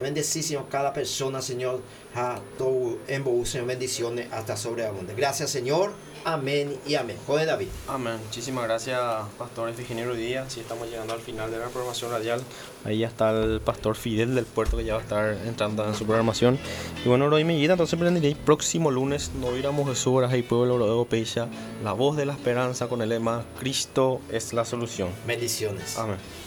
Bendecir, Señor, cada persona, Señor. Todo en vos, Señor, bendiciones hasta sobreabunde. Gracias, Señor. Amén y amén. Joven David. Amén. Muchísimas gracias, Pastor Efigenia Díaz. Sí, estamos llegando al final de la programación radial. Ahí ya está el Pastor Fidel del Puerto, que ya va a estar entrando en su programación. Y bueno, hoy me guía, entonces prenderé próximo lunes. No iremos Jesús, horas y pueblo de Peixa, la voz de la esperanza con el lema Cristo es la solución. Bendiciones. Amén.